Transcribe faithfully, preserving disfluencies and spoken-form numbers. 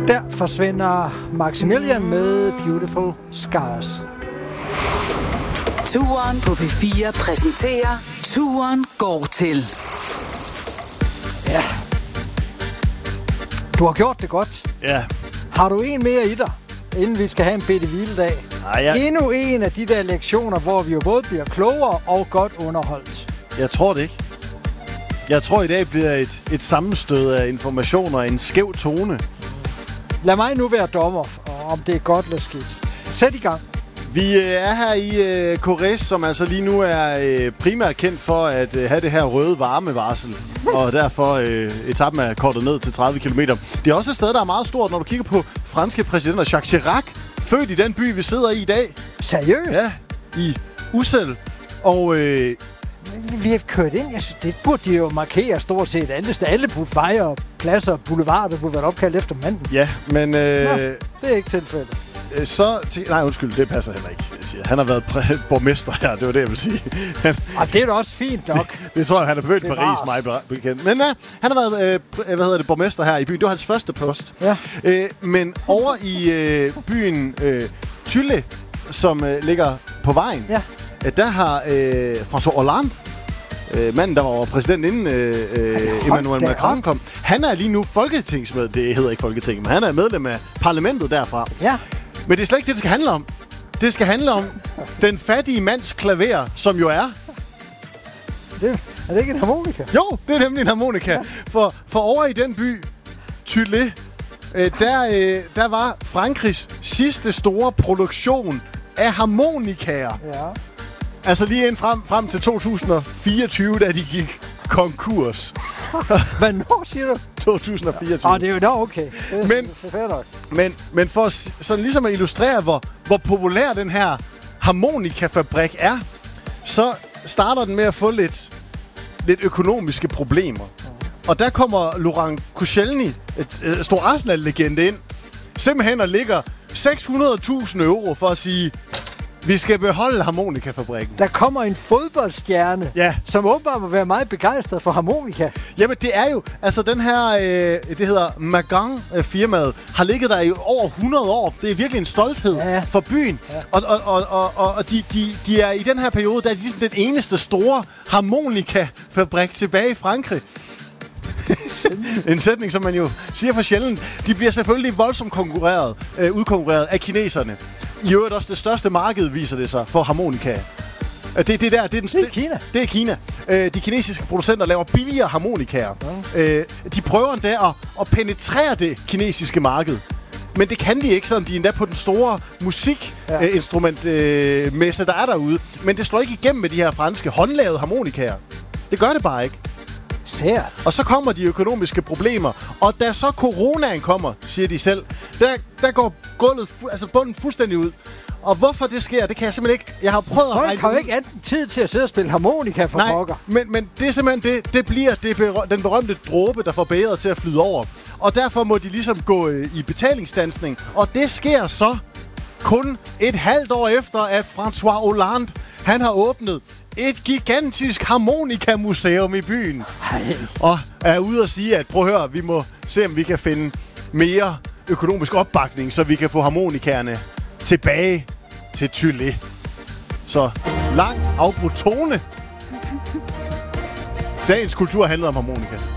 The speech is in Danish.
Der forsvinder Maximilian med Beautiful Scars. Turen på P fire præsenterer Turen går til. Ja. Du har gjort det godt. Ja. Har du en mere i dig, inden vi skal have en bitte hviledag? Nej, jeg... Endnu en af de der lektioner, hvor vi jo både bliver klogere og godt underholdt. Jeg tror det ikke. Jeg tror i dag bliver et, et sammenstød af informationer og en skæv tone. Lad mig nu være dommer, om det er godt eller skidt. Sæt i gang. Vi øh, er her i øh, Corres, som altså lige nu er øh, primært kendt for at øh, have det her røde varmevarsel. Og derfor øh, etappen er kortet ned til tredive kilometer. Det er også et sted, der er meget stort, når du kigger på franske præsidenter. Jacques Chirac, født i den by, vi sidder i i dag. Seriøst? Ja, i Ussel. Og... Øh, Vi har kørt ind. Jeg synes, det burde de jo markere stort set alle. Alle veje og pladser og boulevarder burde være opkaldt efter manden. Ja, men... Øh, Nå, det er ikke tilfældet. Øh, så... Til, nej, undskyld, det passer heller ikke. Det siger. Han har været præ- borgmester her, det var det, jeg vil sige. Han, og det er da også fint nok. det, det tror jeg, han er født i Paris, mig bekendt. Men ja, han har været, øh, hvad hedder det, borgmester her i byen. Det var hans første post. Ja. Øh, men over i øh, byen øh, Tulle, som øh, ligger på vejen, ja. øh, der har øh, François Hollande, Øh, manden, der var præsident inden øh, øh, Emmanuel Macron kom. Han er lige nu folketingsmed. Det hedder ikke Folketinget, men han er medlem af parlamentet derfra. Ja. Men det er slet ikke det, det skal handle om. Det skal handle om den fattige mands klaver, som jo er... Det, er det ikke en harmonika? Jo, det er nemlig en harmonika. Ja. For, for over i den by, Tulle, øh, der, øh, der var Frankrigs sidste store produktion af harmonikaer. Ja. Altså lige ind frem, frem til to tusind og fireogtyve, da de gik konkurs. Hvornår siger du? to tusind og fireogtyve. Ah, det er jo da okay. Det er men, fair nok. Men, men for sådan ligesom at illustrere, hvor, hvor populær den her harmonikafabrik er, så starter den med at få lidt, lidt økonomiske problemer. Og der kommer Laurent Koscielny, et, et stor Arsenal-legende, ind, simpelthen og ligger seks hundrede tusind euro for at sige... Vi skal beholde harmonikafabrikken. Der kommer en fodboldstjerne, ja. som åbenbart må være meget begejstret for harmonika. Jamen, det er jo... Altså, den her... Øh, det hedder Magan-firmaet, har ligget der i over hundrede år. Det er virkelig en stolthed ja. for byen. Ja. Og, og, og, og, og de, de, de er i den her periode, der er de ligesom den eneste store harmonikafabrik tilbage i Frankrig. En sætning, som man jo siger for sjældent. De bliver selvfølgelig voldsomt konkurreret, øh, udkonkurreret af kineserne. I øvrigt også det største marked, viser det sig, for harmonika. Det, det, der, det, er den, det er Kina. Det er Kina. Øh, de kinesiske producenter laver billigere harmonikaer. Ja. Øh, de prøver endda at, at penetrere det kinesiske marked. Men det kan de ikke, selvom de er endda på den store musikinstrumentmesse, øh, der er derude. Men det slår ikke igennem med de her franske håndlavede harmonikaer. Det gør det bare ikke. Sært. Og så kommer de økonomiske problemer. Og da så coronaen kommer, siger de selv, der, der går gulvet, fu- altså bunden fuldstændig ud. Og hvorfor det sker, det kan jeg simpelthen ikke... Jeg har prøvet Folk at regne... har jo ikke anden tid til at sidde og spille harmonika for pokker. Nej, men, men det er simpelthen det, det bliver det berø- den berømte dråbe, der får bægeret til at flyde over. Og derfor må de ligesom gå øh, i betalingsstandsning. Og det sker så kun et halvt år efter, at François Hollande, han har åbnet et gigantisk harmonikamuseum i byen. Ej. Og er ude og sige, at prøv at høre, vi må se, om vi kan finde mere økonomisk opbakning, så vi kan få harmonikerne tilbage til Tulle. Så lang afbrudt tone. Dagens kultur handler om harmonika.